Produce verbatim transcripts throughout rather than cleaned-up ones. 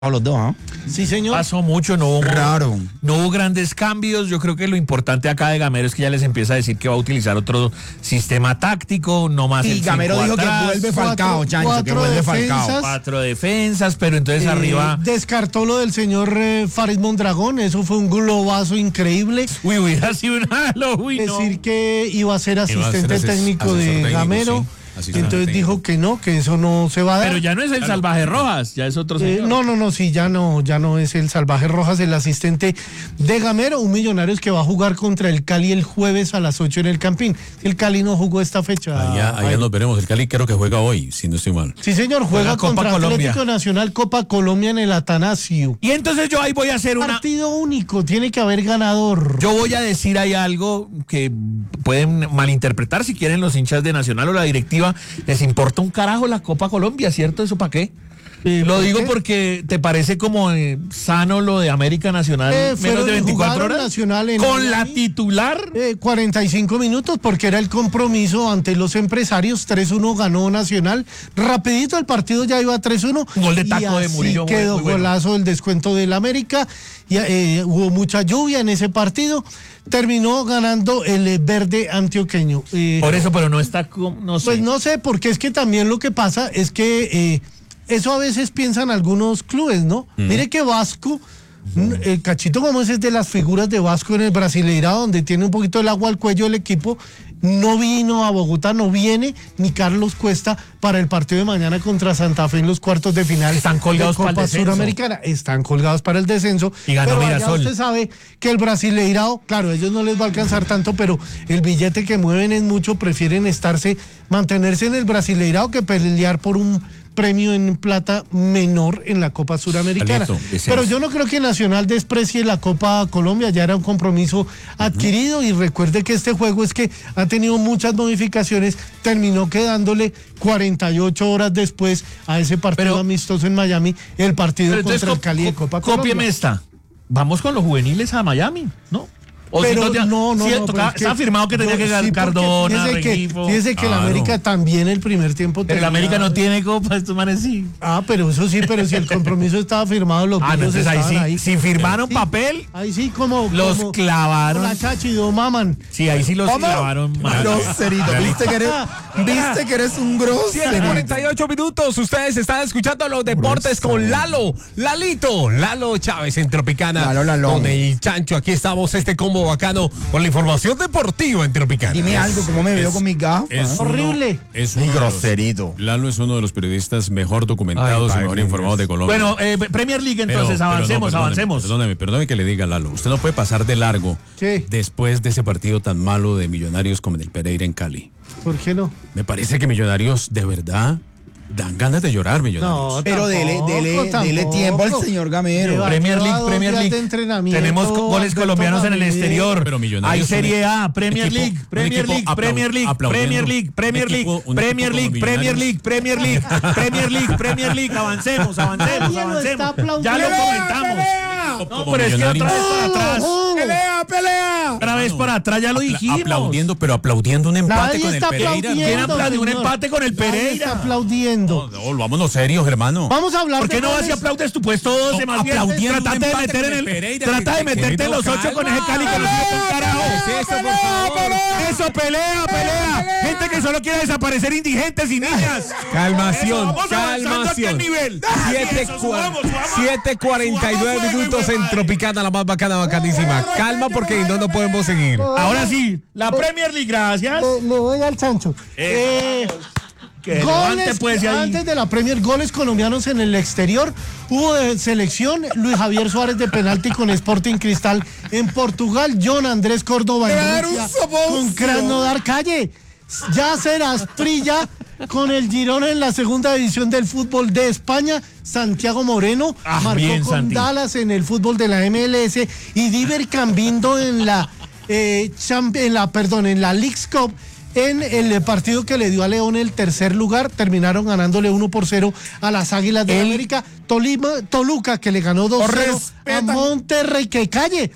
los dos, ¿ah? Sí, señor. Pasó mucho, no hubo, Raro. no hubo grandes cambios. Yo creo que lo importante acá de Gamero es que ya les empieza a decir que va a utilizar otro sistema táctico, no más Sí, el Gamero cinco dijo que atrás, vuelve Falcao, cuatro- Chancho, que cuatro vuelve Falcao. defensas. cuatro defensas, pero entonces Eh, arriba... Descartó lo del señor eh, Farid Mondragón, eso fue un globazo increíble. Uy, hubiera sido una... Uy, no. Decir que iba a ser Iba a ser asistente ases- técnico asesor de técnico, Gamero. sí, asistente Entonces técnico. dijo que no, que eso no se va a dar. Pero ya no es el Salvaje Rojas, ya es otro Eh, señor. no, no, no, sí, ya no, ya no es el Salvaje Rojas, el asistente de Gamero, un Millonarios que va a jugar contra el Cali el jueves a las ocho en el Campín. El Cali no jugó esta fecha. Allá, allá nos veremos. El Cali creo que juega hoy, si no estoy mal. Sí, señor, juega, Juega Copa contra Colombia. Atlético Nacional Copa Colombia en el Atanasio. Y entonces yo ahí voy a hacer una... Partido único, tiene que haber ganador. Yo voy a decir ahí algo que pueden malinterpretar si quieren los hinchas de Nacional o la directiva. Les importa un carajo la Copa Colombia, ¿cierto? ¿Eso para qué? Eh, Lo ¿por digo qué? porque te parece como eh, sano lo de América Nacional, Eh, menos fueron de y veinticuatro jugaron horas. Nacional en con Miami. la titular. Eh, cuarenta y cinco minutos porque era el compromiso ante los empresarios. tres uno ganó Nacional. Rapidito el partido ya iba tres uno. Un gol de taco y de así Murillo, muy- quedó muy bueno. golazo del descuento del América. Y, eh, hubo mucha lluvia en ese partido. Terminó ganando el eh, verde antioqueño. Eh, Por eso, pero no está como, no sé. Pues no sé, porque es que también lo que pasa es que eh, eso a veces piensan algunos clubes, ¿no? Mire que Vasco, mm, el Cachito Gómez es de las figuras de Vasco en el Brasileirao, donde tiene un poquito el agua al cuello del equipo. No vino a Bogotá, no viene ni Carlos Cuesta para el partido de mañana contra Santa Fe en los cuartos de final. Están colgados de Copa para el descenso. Suramericana. Están colgados para el descenso. Y ganó pero allá Mirasol. usted sabe que el Brasileirao, claro, a ellos no les va a alcanzar tanto, pero el billete que mueven es mucho, prefieren estarse, mantenerse en el Brasileirao que pelear por un premio en plata menor en la Copa Suramericana. Alberto, descenso. Pero yo no creo que Nacional desprecie la Copa Colombia, ya era un compromiso adquirido y recuerde que este juego es que ha tenido muchas modificaciones, terminó quedándole cuarenta y ocho horas después a ese partido Pero- amistoso en Miami, el partido Pero entonces, contra el co- Cali de co- Copa cópieme Colombia. esta. Vamos con los juveniles a Miami, ¿no? O Pero si te- no, no, si no. toca- pero es que- estaba firmado que tenía no, que sí, ganar porque Cardona, Fíjese que, Rengifo. fíjese que el Claro. América también el primer tiempo Pero el tenía- América no tiene copa, estos manes sí. Ah, pero eso sí, pero si el compromiso estaba firmado, los Ah, no, brillos entonces ahí estaban sí. ahí. Si firmaron Sí. papel, Ahí sí como... los como- clavaron. La chachido maman. Sí, ahí sí los ¿Cómo? clavaron mal. Groserito, ¿viste que eres, viste que eres un siete grosero? cuarenta y ocho minutos, ustedes están escuchando los deportes con Lalo, Lalito, Lalo Chávez en Tropicana. Lalo, Lalo. Con el Chancho, aquí estamos, este combo bacano con la información deportiva en Tropicana. Dime algo, ¿cómo me veo con mis gafas? Es uno- Horrible. es Muy uno de los- groserito. Lalo es uno de los periodistas mejor documentados Ay, y mejor padre, informados de Colombia. Bueno, eh, Premier League Pero- entonces, pero no, avancemos, perdóneme, avancemos. Perdóneme, perdóneme que le diga, Lalo. Usted no puede pasar de largo ¿Qué? después de ese partido tan malo de Millonarios como el Pereira en Cali. ¿Por qué no? Me parece que Millonarios, de verdad, dan ganas de llorar, Millonarios. No, Pero dele, tampoco, dele, dele tampoco. tiempo al señor Gamero. Lleva- Premier lleva League, dos Premier días League. de entrenamiento, Tenemos co- goles Alberto colombianos en el Gamero. exterior. Pero Millonarios Hay es un Serie A, equipo- Premier un League, Premier equipo League, aplau- Premier League, aplaudiendo. Premier League, Premier Un League, equipo- un Premier equipo League, como Premier Millonarios. League, Premier League, Premier League, Premier League. Avancemos, avancemos, Nadie lo está avancemos. aplaudiendo. Ya lo ¡Pelea, comentamos. No, Como pero es que otra vez Millonarios. para atrás. ¡Pelea, pelea! Otra vez para atrás, ya lo Apla- dijimos. Aplaudiendo, pero aplaudiendo un empate Nadie con el está Pereira. aplaudiendo. ¿Quién aplaudió un señor? empate con el Nadie está Pereira? aplaudiendo. No, no, vámonos serios, hermano. Vamos a hablar ¿Por de qué no vas y goles. aplaudes tú pues todos? No, más bien, aplaudiendo un trata de empate meter con en el el, Pereira, trata que- de que meterte querido, en los ocho con ese Cali que no sirve un carajo. ¿Qué es eso, por favor? Eso, pelea, pelea. Gente que solo quiere desaparecer indigentes y niñas. Calmación, Eso, vamos avanzando aquí al calmación. nivel. siete Eso, subamos, subamos. siete cuarenta y nueve Subamos fuego, minutos hijo de en madre. Tropicana, la más bacana, bacanísima. Calma porque no, no podemos seguir. Ahora sí, la Premier League, gracias. Le, le doy al chancho. Eh, Que levante goles, pues de ahí. antes de la Premier, goles colombianos en el exterior. Hubo de selección Luis Javier Suárez de penalti con Sporting Cristal en Portugal. John Andrés Córdoba en Claro, Rusia un soponcio. con Krasnodar Calle. Yacer Asprilla con el Girona en la segunda división del fútbol de España. Santiago Moreno Ah, marcó bien, con Santi. Dallas en el fútbol de la M L S y Diver Cambindo en la eh, champ- en la perdón en la Leagues Cup en el partido que le dio a León el tercer lugar. Terminaron ganándole uno por cero a las Águilas de El- América. Tolima, Toluca que le ganó dos cero a respetan. Monterrey. Que calle.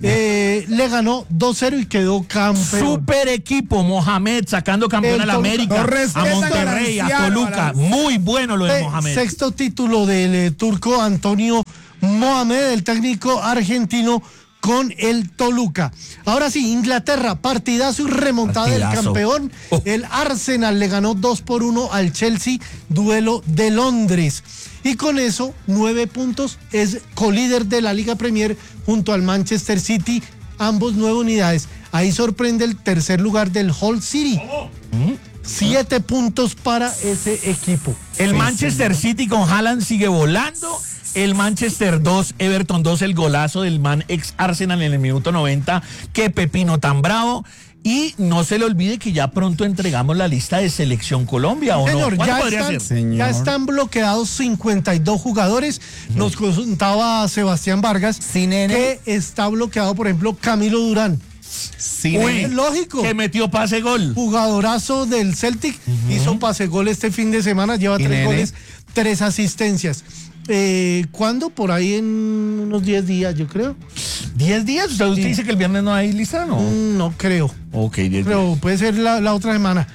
eh, le ganó dos cero y quedó campeón. Super equipo, Mohamed sacando campeón El a la Toluca. América, No a respetan Monterrey, al a anciano, Toluca. al Muy bueno lo de Eh, Mohamed. Sexto título del eh, turco Antonio Mohamed, el técnico argentino con el Toluca. Ahora sí, Inglaterra, partidazo y remontada del Partidazo. campeón. Oh. El Arsenal le ganó dos por uno al Chelsea, duelo de Londres. Y con eso, nueve puntos, es colíder de la Liga Premier junto al Manchester City, ambos nueve unidades. Ahí sorprende el tercer lugar del Hull City. Siete puntos para ese equipo. El Manchester City con Haaland sigue volando. El Manchester dos, Everton dos, el golazo del man ex Arsenal en el minuto noventa. Qué pepino tan bravo. Y no se le olvide que ya pronto entregamos la lista de Selección Colombia, ¿o Señor, no? ¿Cuándo ya podría están, ser? Señor. ya están bloqueados cincuenta y dos jugadores. Nos contaba Sebastián Vargas Sí, nene. que está bloqueado, por ejemplo, Camilo Durán. Sí, Uy, nene. lógico. Que metió pase gol. Jugadorazo del Celtic, hizo pase gol este fin de semana, lleva ¿Y tres nene? goles, tres asistencias. Eh, ¿Cuándo? Por ahí en unos diez días, yo creo. ¿Diez días? ¿Usted, usted Sí. dice que el viernes no hay lista, no? Mm, No creo. Ok, diez días. Pero puede ser la, la otra semana.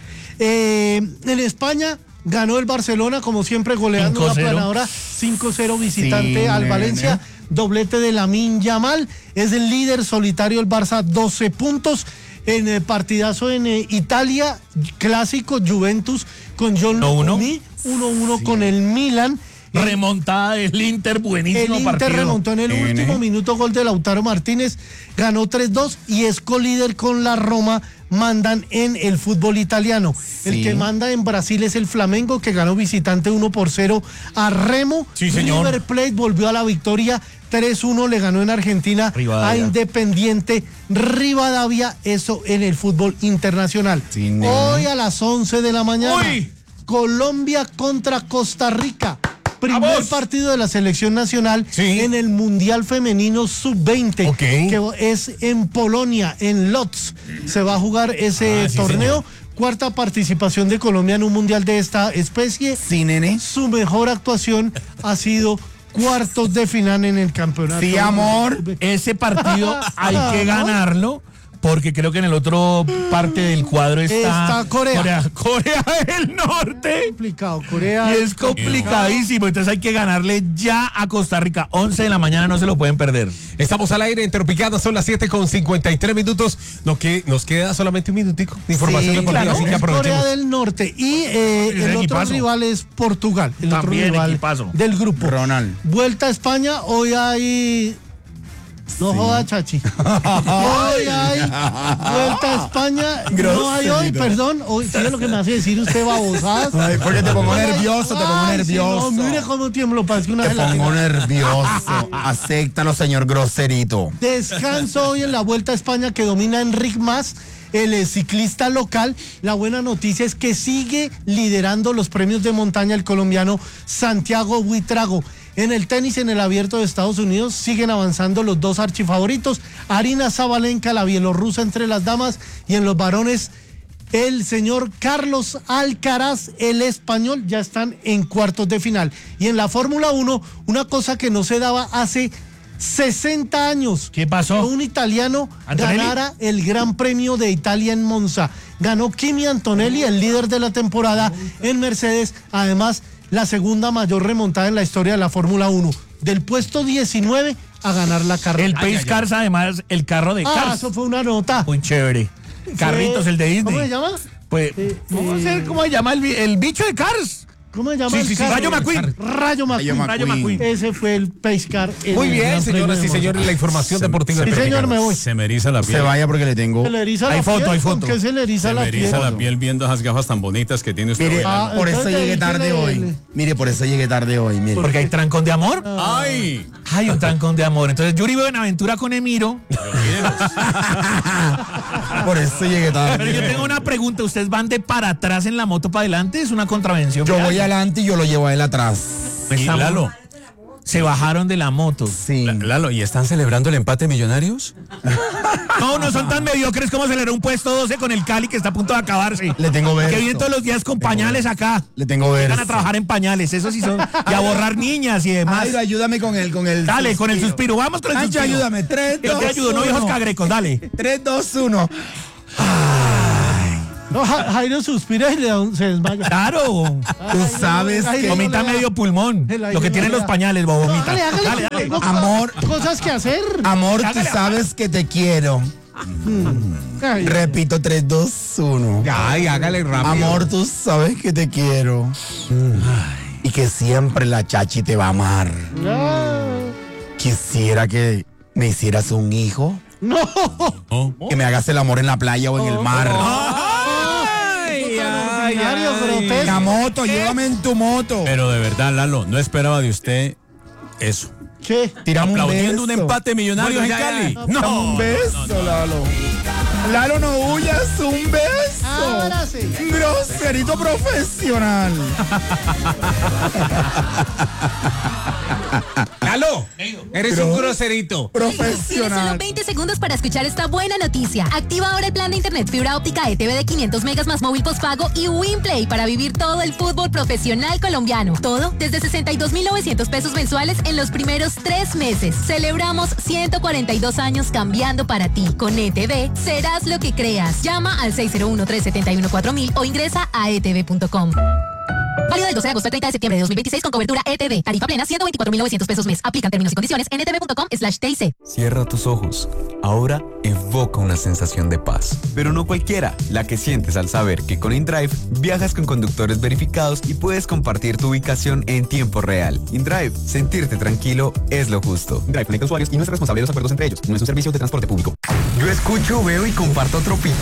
Eh, en España ganó el Barcelona, como siempre, goleando cinco una cero. planadora cinco cero visitante Sí, al nene. Valencia. Doblete de Lamine Yamal. Es el líder solitario el Barça, doce puntos. En el partidazo en eh, Italia, clásico Juventus con John uno uno. Lupini, uno uno con el Milan. Remontada del Inter, El buenísimo Inter partido. remontó en el N. último minuto, gol de Lautaro Martínez, ganó tres dos y es colíder con la Roma, mandan en el fútbol italiano. El Sí. que manda en Brasil es el Flamengo, que ganó visitante uno por cero a Remo. Sí, señor. River Plate volvió a la victoria, tres uno le ganó en Argentina Rivadavia. a Independiente Rivadavia, eso en el fútbol internacional. Sí, nene. Hoy a las once de la mañana, Uy. Colombia contra Costa Rica. Primer ¡Vamos! partido de la selección nacional Sí. en el Mundial Femenino sub veinte, Ok. que es en Polonia, en Lodz. Se va a jugar ese Ah, sí, torneo. señor. Cuarta participación de Colombia en un Mundial de esta especie. Sí, nene. Su mejor actuación ha sido cuartos de final en el campeonato. Sí, amor. Ese partido hay que ganarlo. Porque creo que en el otro parte del cuadro está, Está Corea. Corea, Corea del Norte. Complicado, Corea. Y es complicadísimo. Entonces hay que ganarle ya a Costa Rica. once de la mañana, no se lo pueden perder. Estamos al aire en Tropicana, son las siete con cincuenta y tres minutos. Nos, que, nos queda solamente un minutico de información Sí, deportiva, claro. así que Es Corea aprovechemos. del Norte. Y eh, Ese el otro equipazo. rival es Portugal. El otro También rival equipazo. del grupo. Ronald. Vuelta a España, hoy hay. No joda, Chachi. Hoy hay vuelta a España. No hay hoy, Groserito. perdón. Hoy, ¿sí es lo que me hace decir usted, babosadas? Ay, porque te pongo Hoy hay- nervioso, te pongo Ay, sí, nervioso. no, mire cómo tiemblo, parece una Te gelatina. pongo nervioso. Acéptalo, señor groserito. Descanso hoy en la Vuelta a España que domina Enric Mas, el eh, ciclista local. La buena noticia es que sigue liderando los premios de montaña el colombiano Santiago Buitrago. En el tenis, en el abierto de Estados Unidos, siguen avanzando los dos archifavoritos. Arina Zabalenka, la bielorrusa, entre las damas, y en los varones, el señor Carlos Alcaraz, el español, ya están en cuartos de final. Y en la Fórmula uno, una cosa que no se daba hace sesenta años. ¿Qué pasó? Que un italiano ¿Antonelli? ganara el Gran Premio de Italia en Monza. Ganó Kimi Antonelli, el líder de la temporada en Mercedes. Además, la segunda mayor remontada en la historia de la Fórmula uno. Del puesto diecinueve a ganar la carrera. El Pace Cars, además, el carro de Ah, Cars. eso fue una nota. Muy chévere. Carritos, el de Disney. ¿Cómo se llama? Pues, Eh, ¿cómo, eh, se- cómo se llama el, bi- el bicho de Cars? ¿Cómo se llama Sí, el sí, sí, carro? Rayo McQueen. Rayo McQueen. Rayo McQueen. Ese fue el Pace Car. en Muy el bien, Gran Premio señoras de y Monza. señores, la información deportiva. Sí, de señor, me voy. Se me eriza la piel. Se vaya porque le tengo. Se le eriza Hay la foto, piel. hay ¿Con foto. qué se le eriza Se la me eriza piel? la piel viendo esas gafas tan bonitas que tiene usted. Mire, hoy. Ah, por eso entonces llegué tarde dígale- hoy. Mire, por eso llegué tarde hoy. Mire. Porque hay trancón de amor. ¡Ay! Hay un trancón de amor. Entonces, Yuri Buenaventura con Emiro. Por eso llegué Pero yo tarde. tengo una pregunta. ¿Ustedes van de para atrás en la moto para adelante? ¿Es una contravención? Yo que voy hay? adelante y yo lo llevo a él atrás. Pues Y estamos- Lalo, se bajaron de la moto. Sí. La- Lalo, ¿y están celebrando el empate de Millonarios? No, no son tan mediocres como acelerar un puesto doce con el Cali que está a punto de acabarse. Le tengo verso. Que vienen todos los días con pañales acá. Le tengo verso. Van a trabajar en pañales, eso sí son. Y a borrar niñas y demás. Jairo, ayúdame con el, con el Dale, con el suspiro. Vamos con el Ancho, suspiro. ayúdame. tres, Yo te dos, ayudo, no viejos uno. cagrecos, dale. tres, dos, uno. No, Ja- Jairo suspira y le da un, se desmaya. Claro. Tú sabes Ay, que... no, Vomita le da- medio pulmón. El aire Lo que no tienen le los da. pañales, vomita. Hágale, hágale, Dale, dale. tengo Amor. cosas que hacer. Amor, tú Hágale. sabes que te quiero. Ay, Repito, tres, dos, uno. Ay, hágale rápido. Amor, tú sabes que te quiero. Y que siempre la chachi te va a amar. no. Quisiera que me hicieras un hijo. No. No. Que me hagas el amor en la playa o en el mar. Ay, ay, Ordinario, ay. grotesco. La moto, llévame en tu moto. Pero de verdad, Lalo, no esperaba de usted eso. ¿Qué? Tiramos un Aplaudiendo un beso. empate de Millonarios Bueno, en ya, Cali. ya. Tiramos un beso, Lalo. Lalo, no huyas, un beso. Ahora sí. Groserito profesional. Lalo, eres Pero- un groserito. Tienes solo Profesional. veinte segundos para escuchar esta buena noticia. Activa ahora el plan de internet fibra óptica E T V de quinientos megas más móvil postpago y WinPlay para vivir todo el fútbol profesional colombiano. Todo desde sesenta y dos mil novecientos pesos mensuales en los primeros tres meses. Celebramos ciento cuarenta y dos años cambiando para ti. Con E T V serás lo que creas. Llama al seis cero uno, tres siete uno, cuatro mil o ingresa a e t v punto com. Válido del doce de agosto al treinta de septiembre de dos mil veintiséis con cobertura E T V. Tarifa plena ciento veinticuatro mil novecientos pesos mes. Aplican términos y condiciones en e t v punto com slash t i c. Cierra tus ojos. Ahora evoca una sensación de paz. Pero no cualquiera, la que sientes al saber que con InDrive viajas con conductores verificados y puedes compartir tu ubicación en tiempo real. InDrive, sentirte tranquilo es lo justo. InDrive conecta usuarios y no es responsable de los acuerdos entre ellos. No es un servicio de transporte público. Yo escucho, veo y comparto otro pico.